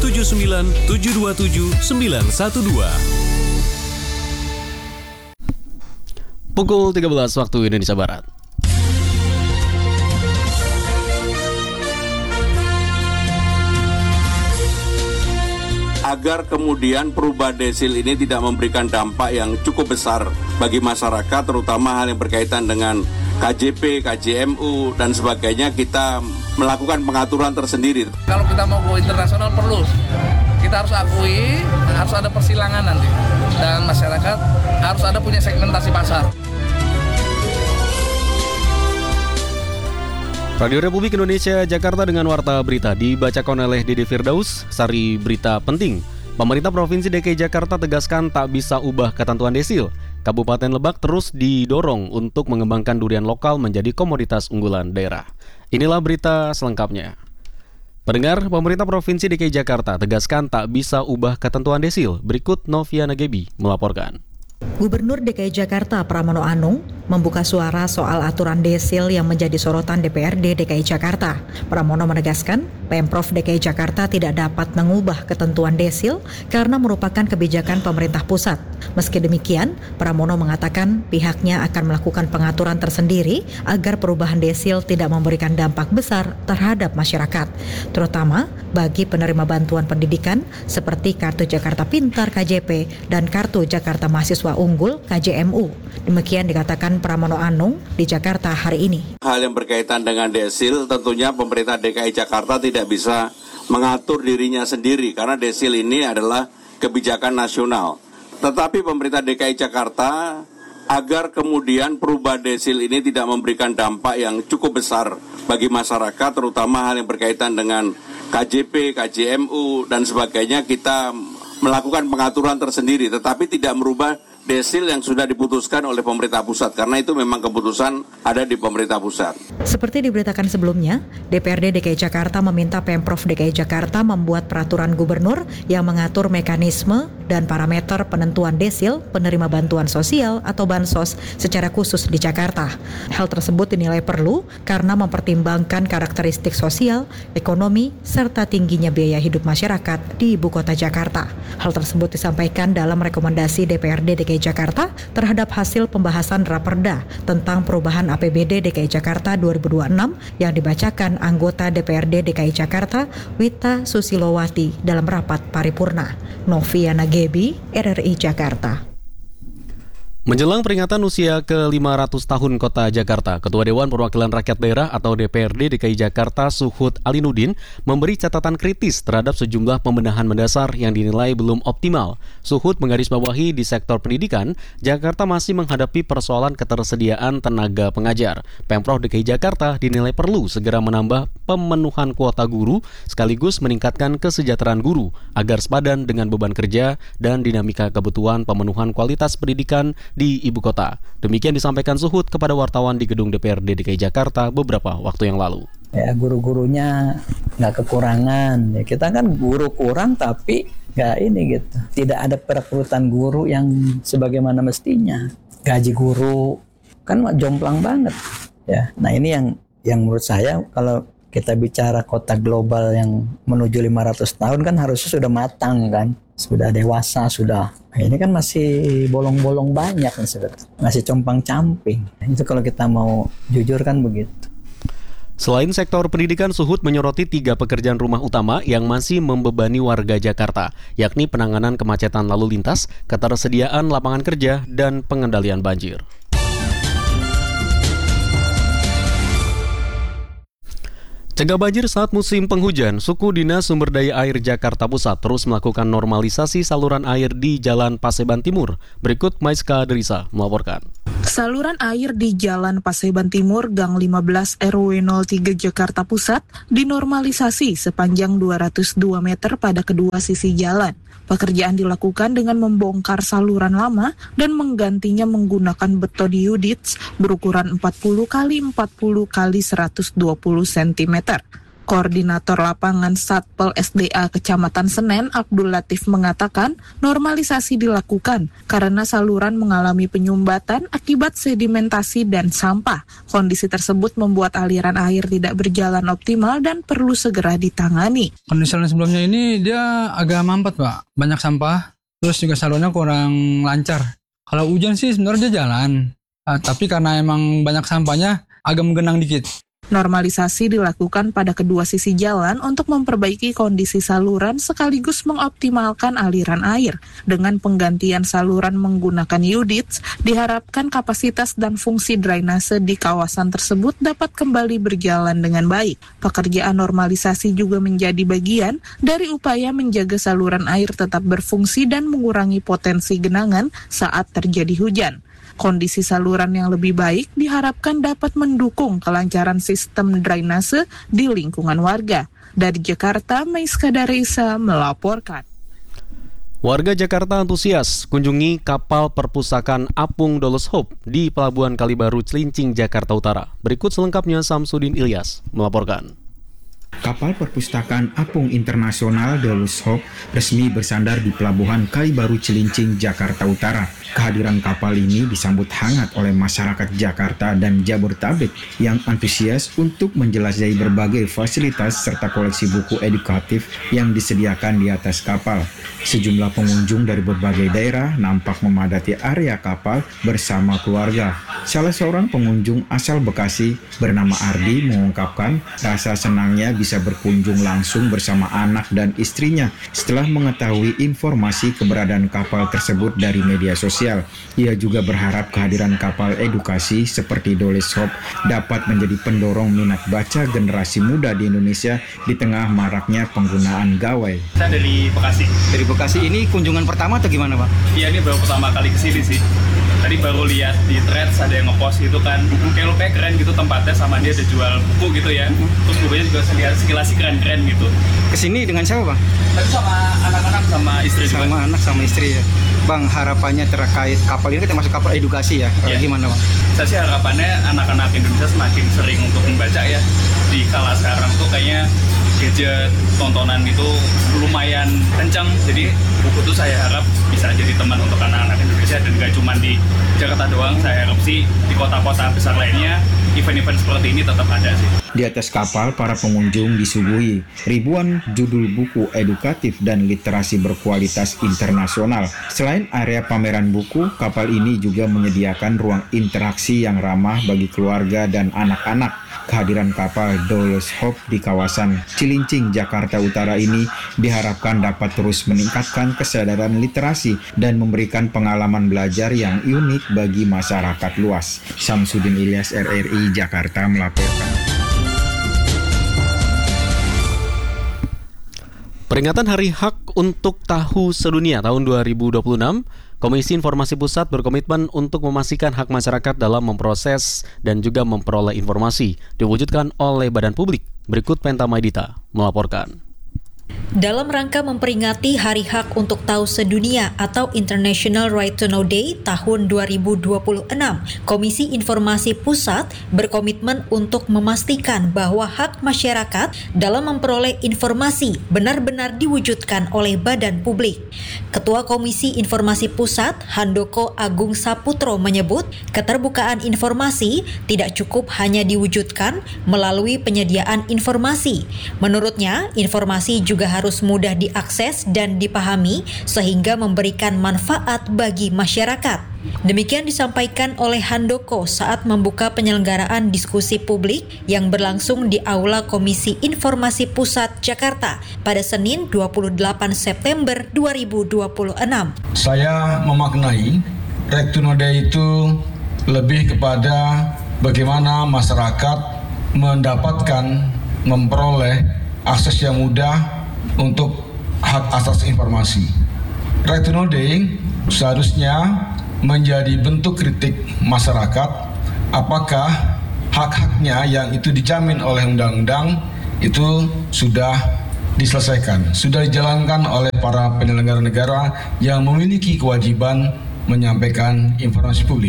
079 727 912. Pukul 13 waktu Indonesia Barat. Agar kemudian perubahan desil ini tidak memberikan dampak yang cukup besar bagi masyarakat, terutama hal yang berkaitan dengan KJP, KJMU, dan sebagainya, kita melakukan pengaturan tersendiri. Kalau kita mau go internasional perlu, kita harus akui, harus ada persilangan nanti. Dan masyarakat harus ada punya segmentasi pasar. Radio Republik Indonesia Jakarta dengan Warta Berita dibacakan oleh Dede Firdaus. Sari berita penting. Pemerintah Provinsi DKI Jakarta tegaskan tak bisa ubah ketentuan desil. Kabupaten Lebak terus didorong untuk mengembangkan durian lokal menjadi komoditas unggulan daerah. Inilah berita selengkapnya. Pendengar, pemerintah Provinsi DKI Jakarta tegaskan tak bisa ubah ketentuan desil. Berikut Noviana Gebi melaporkan. Gubernur DKI Jakarta Pramono Anung membuka suara soal aturan desil yang menjadi sorotan DPRD DKI Jakarta. Pramono menegaskan, Pemprov DKI Jakarta tidak dapat mengubah ketentuan desil karena merupakan kebijakan pemerintah pusat. Meski demikian, Pramono mengatakan pihaknya akan melakukan pengaturan tersendiri agar perubahan desil tidak memberikan dampak besar terhadap masyarakat, terutama bagi penerima bantuan pendidikan seperti Kartu Jakarta Pintar KJP dan Kartu Jakarta Mahasiswa Unggul KJMU. Demikian dikatakan Pramono Anung di Jakarta hari ini. Hal yang berkaitan dengan desil, tentunya pemerintah DKI Jakarta tidak bisa mengatur dirinya sendiri karena desil ini adalah kebijakan nasional. Tetapi pemerintah DKI Jakarta agar kemudian perubahan desil ini tidak memberikan dampak yang cukup besar bagi masyarakat, terutama hal yang berkaitan dengan KJP, KJMU, dan sebagainya, kita melakukan pengaturan tersendiri, tetapi tidak merubah desil yang sudah diputuskan oleh pemerintah pusat, karena itu memang keputusan ada di pemerintah pusat. Seperti diberitakan sebelumnya, DPRD DKI Jakarta meminta Pemprov DKI Jakarta membuat peraturan gubernur yang mengatur mekanisme dan parameter penentuan desil penerima bantuan sosial atau bansos secara khusus di Jakarta. Hal tersebut dinilai perlu karena mempertimbangkan karakteristik sosial, ekonomi, serta tingginya biaya hidup masyarakat di ibu kota Jakarta. Hal tersebut disampaikan dalam rekomendasi DPRD DKI Jakarta terhadap hasil pembahasan Raperda tentang perubahan APBD DKI Jakarta 2026 yang dibacakan anggota DPRD DKI Jakarta Wita Susilowati dalam rapat paripurna. Noviana Gebi, RRI Jakarta. Menjelang peringatan usia ke-500 tahun Kota Jakarta, Ketua Dewan Perwakilan Rakyat Daerah atau DPRD DKI Jakarta Suhud Alinuddin memberi catatan kritis terhadap sejumlah pembenahan mendasar yang dinilai belum optimal. Suhud menggarisbawahi di sektor pendidikan, Jakarta masih menghadapi persoalan ketersediaan tenaga pengajar. Pemprov DKI Jakarta dinilai perlu segera menambah pemenuhan kuota guru sekaligus meningkatkan kesejahteraan guru agar sepadan dengan beban kerja dan dinamika kebutuhan pemenuhan kualitas pendidikan di ibu kota. Demikian disampaikan Suhud kepada wartawan di gedung DPRD DKI Jakarta beberapa waktu yang lalu. Ya, guru-gurunya nggak kekurangan. Ya, kita kan guru kurang tapi nggak ini gitu. Tidak ada perekrutan guru yang sebagaimana mestinya. Gaji guru kan jomplang banget. Ya, nah ini yang menurut saya kalau kita bicara kota global yang menuju 500 tahun kan harusnya sudah matang kan. Sudah dewasa, sudah. Nah, ini kan masih bolong-bolong banyak nih sebetulnya. Masih compang-camping. Itu kalau kita mau jujur kan begitu. Selain sektor pendidikan, Suhud menyoroti 3 pekerjaan rumah utama yang masih membebani warga Jakarta, yakni penanganan kemacetan lalu lintas, ketersediaan lapangan kerja, dan pengendalian banjir. Cegah banjir saat musim penghujan, Suku Dinas Sumber Daya Air Jakarta Pusat terus melakukan normalisasi saluran air di Jalan Paseban Timur. Berikut Maiska Derisa melaporkan. Saluran air di Jalan Paseban Timur, Gang 15 RW 03 Jakarta Pusat dinormalisasi sepanjang 202 meter pada kedua sisi jalan. Pekerjaan dilakukan dengan membongkar saluran lama dan menggantinya menggunakan beton Yudits berukuran 40 x 40 x 120 cm. Koordinator Lapangan Satpol SDA Kecamatan Senen, Abdul Latif mengatakan normalisasi dilakukan karena saluran mengalami penyumbatan akibat sedimentasi dan sampah. Kondisi tersebut membuat aliran air tidak berjalan optimal dan perlu segera ditangani. Kondisi sebelumnya ini dia agak mampet, Pak. Banyak sampah, terus juga salurannya kurang lancar. Kalau hujan sih sebenarnya jalan, tapi karena emang banyak sampahnya agak menggenang dikit. Normalisasi dilakukan pada kedua sisi jalan untuk memperbaiki kondisi saluran sekaligus mengoptimalkan aliran air. Dengan penggantian saluran menggunakan UDITS, diharapkan kapasitas dan fungsi drainase di kawasan tersebut dapat kembali berjalan dengan baik. Pekerjaan normalisasi juga menjadi bagian dari upaya menjaga saluran air tetap berfungsi dan mengurangi potensi genangan saat terjadi hujan. Kondisi saluran yang lebih baik diharapkan dapat mendukung kelancaran sistem drainase di lingkungan warga. Dari Jakarta, Maiska Darisa melaporkan. Warga Jakarta antusias kunjungi kapal perpustakaan Apung Dolos Hope di Pelabuhan Kalibaru, Cilincing, Jakarta Utara. Berikut selengkapnya Samsudin Ilyas melaporkan. Kapal perpustakaan Apung Internasional Dolos Hope resmi bersandar di Pelabuhan Kalibaru, Cilincing, Jakarta Utara. Kehadiran kapal ini disambut hangat oleh masyarakat Jakarta dan Jabodetabek yang antusias untuk menjelajahi berbagai fasilitas serta koleksi buku edukatif yang disediakan di atas kapal. Sejumlah pengunjung dari berbagai daerah nampak memadati area kapal bersama keluarga. Salah seorang pengunjung asal Bekasi bernama Ardi mengungkapkan rasa senangnya bisa berkunjung langsung bersama anak dan istrinya setelah mengetahui informasi keberadaan kapal tersebut dari media sosial. Ia juga berharap kehadiran kapal edukasi seperti Dolos Hope dapat menjadi pendorong minat baca generasi muda di Indonesia di tengah maraknya penggunaan gawai. Saya dari Bekasi. Dari Bekasi, ini kunjungan pertama atau gimana, Pak? Iya, ini baru pertama kali kesini sih. Tadi baru lihat di Threads ada yang ngepost gitu kan, kayak lupa keren gitu tempatnya, sama dia ada jual buku gitu ya. Terus bukunya juga sekilas keren-keren gitu. Kesini dengan siapa, Bang? Tadi sama anak-anak sama istri juga. Sama anak sama istri ya. Bang, harapannya terkait kapal ini termasuk kapal edukasi ya? Gimana, Bang? Saya sih harapannya anak-anak Indonesia semakin sering untuk membaca ya. Di kala sekarang tuh kayaknya gadget, tontonan itu lumayan kencang. Jadi buku tuh saya harap bisa jadi teman untuk anak-anak Indonesia, dan gak cuma di Jakarta doang. Saya harap sih di kota-kota besar lainnya event-event seperti ini tetap ada sih. Di atas kapal, para pengunjung disuguhi ribuan judul buku edukatif dan literasi berkualitas internasional. Selain area pameran buku, kapal ini juga menyediakan ruang interaksi yang ramah bagi keluarga dan anak-anak. Kehadiran kapal Dolos Hope di kawasan Cilincing, Jakarta Utara ini diharapkan dapat terus meningkatkan kesadaran literasi dan memberikan pengalaman belajar yang unik bagi masyarakat luas. Samsudin Ilyas, RRI Jakarta melaporkan. Peringatan Hari Hak untuk Tahu Sedunia tahun 2026, Komisi Informasi Pusat berkomitmen untuk memastikan hak masyarakat dalam memproses dan juga memperoleh informasi diwujudkan oleh badan publik. Berikut Penta Maidita melaporkan. Dalam rangka memperingati Hari Hak untuk Tahu Sedunia atau International Right to Know Day tahun 2026, Komisi Informasi Pusat berkomitmen untuk memastikan bahwa hak masyarakat dalam memperoleh informasi benar-benar diwujudkan oleh badan publik. Ketua Komisi Informasi Pusat, Handoko Agung Saputro menyebut, keterbukaan informasi tidak cukup hanya diwujudkan melalui penyediaan informasi. Menurutnya, informasi juga harus mudah diakses dan dipahami sehingga memberikan manfaat bagi masyarakat. Demikian disampaikan oleh Handoko saat membuka penyelenggaraan diskusi publik yang berlangsung di Aula Komisi Informasi Pusat Jakarta pada Senin 28 September 2026. Saya memaknai Right to Know Day itu lebih kepada bagaimana masyarakat mendapatkan, memperoleh akses yang mudah untuk hak asas informasi. Right to Know Day seharusnya menjadi bentuk kritik masyarakat apakah hak-haknya yang itu dijamin oleh undang-undang itu sudah diselesaikan, sudah dijalankan oleh para penyelenggara negara yang memiliki kewajiban menyampaikan informasi publik.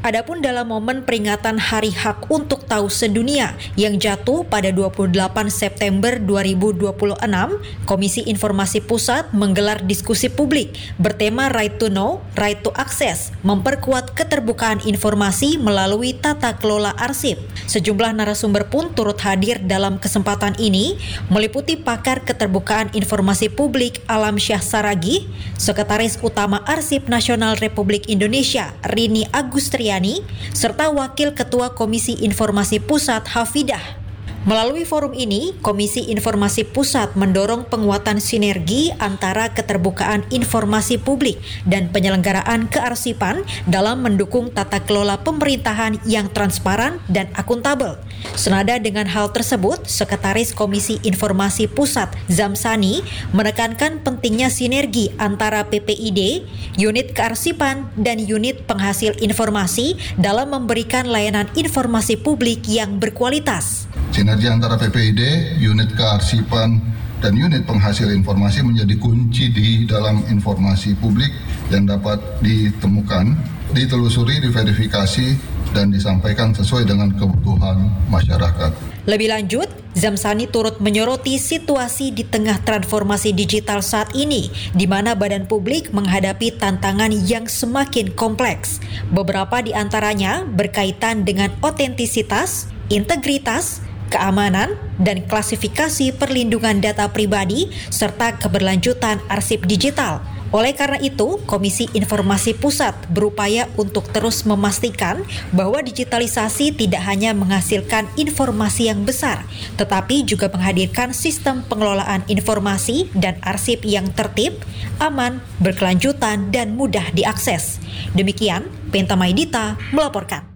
Adapun dalam momen peringatan Hari Hak untuk Tahu Sedunia yang jatuh pada 28 September 2026, Komisi Informasi Pusat menggelar diskusi publik bertema Right to Know, Right to Access, memperkuat keterbukaan informasi melalui tata kelola arsip. Sejumlah narasumber pun turut hadir dalam kesempatan ini, meliputi pakar keterbukaan informasi publik Alam Syah Saragih, Sekretaris Utama Arsip Nasional Republik Indonesia Rini Agustriani, serta Wakil Ketua Komisi Informasi Pusat Hafidah. Melalui forum ini, Komisi Informasi Pusat mendorong penguatan sinergi antara keterbukaan informasi publik dan penyelenggaraan kearsipan dalam mendukung tata kelola pemerintahan yang transparan dan akuntabel. Senada dengan hal tersebut, Sekretaris Komisi Informasi Pusat Zamsani menekankan pentingnya sinergi antara PPID, unit kearsipan, dan unit penghasil informasi dalam memberikan layanan informasi publik yang berkualitas. Sinergi antara PPID, unit kearsipan, dan unit penghasil informasi menjadi kunci di dalam informasi publik yang dapat ditemukan, ditelusuri, diverifikasi, dan disampaikan sesuai dengan kebutuhan masyarakat. Lebih lanjut, Zamsani turut menyoroti situasi di tengah transformasi digital saat ini, di mana badan publik menghadapi tantangan yang semakin kompleks. Beberapa di antaranya berkaitan dengan otentisitas, integritas, keamanan, dan klasifikasi perlindungan data pribadi, serta keberlanjutan arsip digital. Oleh karena itu, Komisi Informasi Pusat berupaya untuk terus memastikan bahwa digitalisasi tidak hanya menghasilkan informasi yang besar, tetapi juga menghadirkan sistem pengelolaan informasi dan arsip yang tertib, aman, berkelanjutan, dan mudah diakses. Demikian, Penta Maidita melaporkan.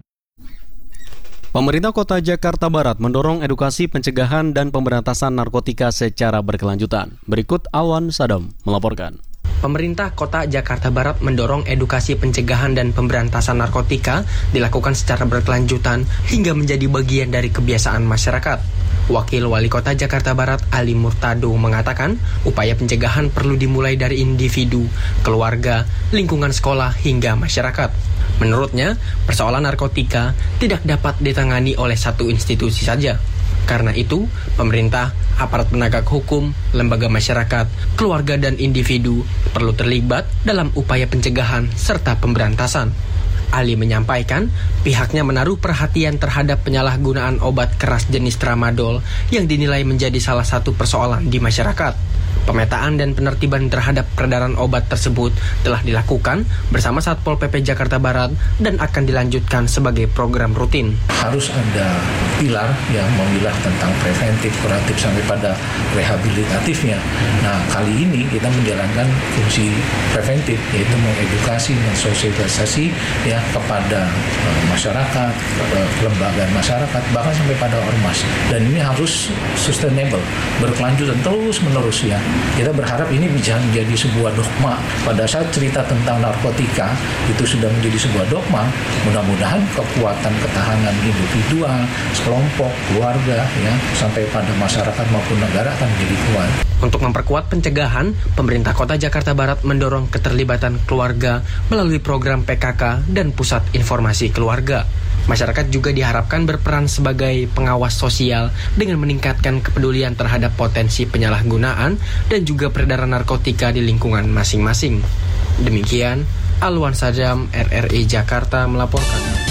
Pemerintah Kota Jakarta Barat mendorong edukasi pencegahan dan pemberantasan narkotika secara berkelanjutan. Berikut Awan Sadam melaporkan. Pemerintah Kota Jakarta Barat mendorong edukasi pencegahan dan pemberantasan narkotika dilakukan secara berkelanjutan hingga menjadi bagian dari kebiasaan masyarakat. Wakil Wali Kota Jakarta Barat Ali Murtado mengatakan, upaya pencegahan perlu dimulai dari individu, keluarga, lingkungan sekolah hingga masyarakat. Menurutnya, persoalan narkotika tidak dapat ditangani oleh satu institusi saja. Karena itu, pemerintah, aparat penegak hukum, lembaga masyarakat, keluarga dan individu perlu terlibat dalam upaya pencegahan serta pemberantasan. Ali menyampaikan pihaknya menaruh perhatian terhadap penyalahgunaan obat keras jenis tramadol yang dinilai menjadi salah satu persoalan di masyarakat. Pemetaan dan penertiban terhadap peredaran obat tersebut telah dilakukan bersama Satpol PP Jakarta Barat dan akan dilanjutkan sebagai program rutin. Harus ada pilar yang memilah tentang preventif, kuratif sampai pada rehabilitatifnya. Nah, kali ini kita menjalankan fungsi preventif, yaitu mengedukasi, mensosialisasi ya kepada masyarakat, lembaga masyarakat, bahkan sampai pada ormas. Dan ini harus sustainable, berkelanjutan terus-menerus ya. Kita berharap ini bisa menjadi sebuah dogma. Pada saat cerita tentang narkotika itu sudah menjadi sebuah dogma, mudah-mudahan kekuatan ketahanan individual, kelompok, keluarga, ya, sampai pada masyarakat maupun negara akan menjadi kuat. Untuk memperkuat pencegahan, pemerintah Kota Jakarta Barat mendorong keterlibatan keluarga melalui program PKK dan Pusat Informasi Keluarga. Masyarakat juga diharapkan berperan sebagai pengawas sosial dengan meningkatkan kepedulian terhadap potensi penyalahgunaan dan juga peredaran narkotika di lingkungan masing-masing. Demikian, Alwan Sadam, RRI Jakarta melaporkan.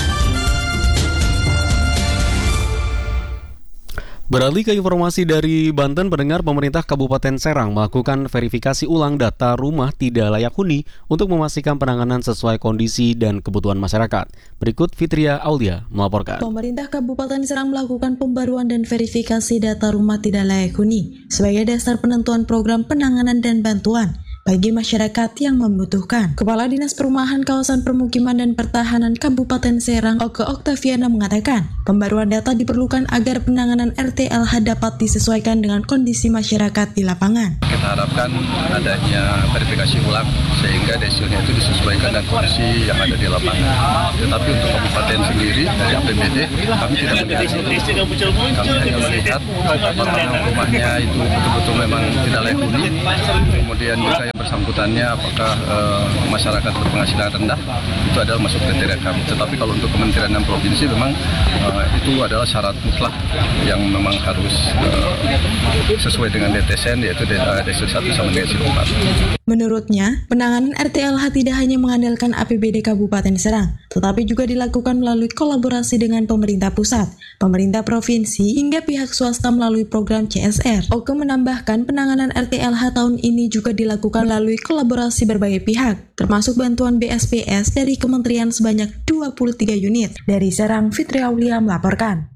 Beralih ke informasi dari Banten, pendengar, pemerintah Kabupaten Serang melakukan verifikasi ulang data rumah tidak layak huni untuk memastikan penanganan sesuai kondisi dan kebutuhan masyarakat. Berikut Fitria Aulia melaporkan. Pemerintah Kabupaten Serang melakukan pembaruan dan verifikasi data rumah tidak layak huni sebagai dasar penentuan program penanganan dan bantuan bagi masyarakat yang membutuhkan. Kepala Dinas Perumahan Kawasan Permukiman dan Pertahanan Kabupaten Serang, Oke Oktaviana, mengatakan, pembaruan data diperlukan agar penanganan RTLH dapat disesuaikan dengan kondisi masyarakat di lapangan. Kita harapkan adanya verifikasi ulang sehingga desilnya itu disesuaikan dengan kondisi yang ada di lapangan. Tetapi untuk kabupaten sendiri dari APBD kami tidak melihat itu. Kami hanya melihat apakah rumahnya itu betul-betul memang tidak layak huni, kemudian juga yang bersangkutannya apakah masyarakat berpenghasilan rendah, itu adalah masuk kriteria kami. Tetapi kalau untuk kementerian dan provinsi memang itu adalah syarat mutlak yang memang harus sesuai dengan DTSN, yaitu Desil 1 sama Desil 4. Menurutnya, penanganan RTLH tidak hanya mengandalkan APBD Kabupaten Serang, tetapi juga dilakukan melalui kolaborasi dengan pemerintah pusat, pemerintah provinsi, hingga pihak swasta melalui program CSR. Oke menambahkan penanganan RTLH tahun ini juga dilakukan melalui kolaborasi berbagai pihak, termasuk bantuan BSPS dari kementerian sebanyak 23 unit. Dari Serang, Fitri Aulia melaporkan.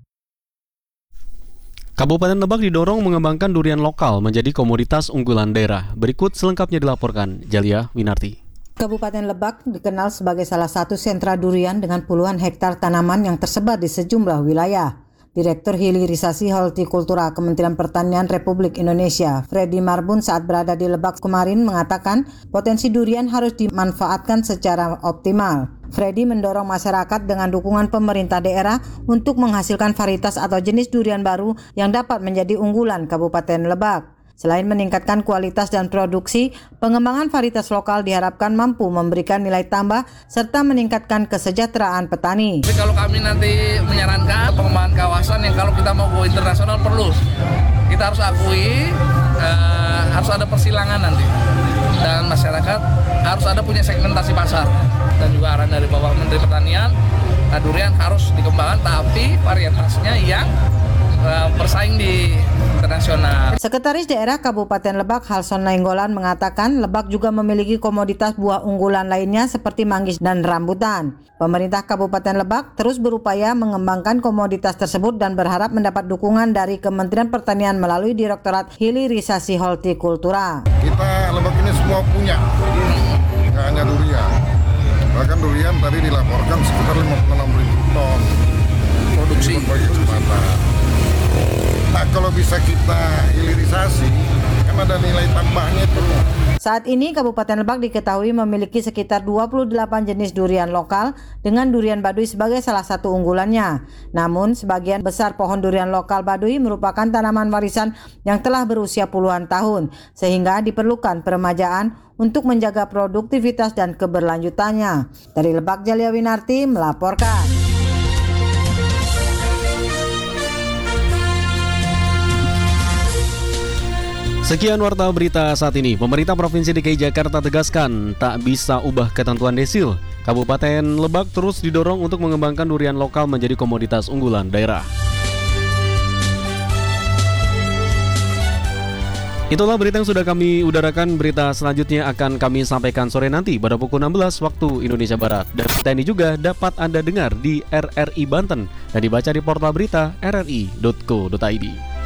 Kabupaten Lebak didorong mengembangkan durian lokal menjadi komoditas unggulan daerah. Berikut selengkapnya dilaporkan Jalia Winarti. Kabupaten Lebak dikenal sebagai salah satu sentra durian dengan puluhan hektar tanaman yang tersebar di sejumlah wilayah. Direktur Hilirisasi Hortikultura Kementerian Pertanian Republik Indonesia, Freddy Marbun saat berada di Lebak kemarin mengatakan potensi durian harus dimanfaatkan secara optimal. Freddy mendorong masyarakat dengan dukungan pemerintah daerah untuk menghasilkan varietas atau jenis durian baru yang dapat menjadi unggulan Kabupaten Lebak. Selain meningkatkan kualitas dan produksi, pengembangan varietas lokal diharapkan mampu memberikan nilai tambah serta meningkatkan kesejahteraan petani. Tapi kalau kami nanti menyarankan pengembangan kawasan yang kalau kita mau go internasional perlu, kita harus akui harus ada persilangan nanti. Dan masyarakat harus ada punya segmentasi pasar. Dan juga arahan dari Bapak Menteri Pertanian, durian harus dikembangkan tapi varietasnya yang bersaing di internasional. Sekretaris Daerah Kabupaten Lebak Halson Nainggolan mengatakan Lebak juga memiliki komoditas buah unggulan lainnya seperti manggis dan rambutan. Pemerintah Kabupaten Lebak terus berupaya mengembangkan komoditas tersebut dan berharap mendapat dukungan dari Kementerian Pertanian melalui Direktorat Hilirisasi Hortikultura. Kita Lebak ini semua punya, nggak hanya durian. Bahkan durian tadi dilaporkan sekitar 56.000 ton produksi berbagai kesempatan. Nah, kalau bisa kita hilirisasi, kan ada nilai tambahnya itu. Saat ini Kabupaten Lebak diketahui memiliki sekitar 28 jenis durian lokal dengan durian Baduy sebagai salah satu unggulannya. Namun, sebagian besar pohon durian lokal Baduy merupakan tanaman warisan yang telah berusia puluhan tahun, sehingga diperlukan peremajaan untuk menjaga produktivitas dan keberlanjutannya. Dari Lebak, Jalia Winarti melaporkan. Sekian warta berita saat ini. Pemerintah Provinsi DKI Jakarta tegaskan tak bisa ubah ketentuan desil. Kabupaten Lebak terus didorong untuk mengembangkan durian lokal menjadi komoditas unggulan daerah. Itulah berita yang sudah kami udarakan. Berita selanjutnya akan kami sampaikan sore nanti pada pukul 16 waktu Indonesia Barat. Dan berita ini juga dapat Anda dengar di RRI Banten dan dibaca di portal berita rri.co.id.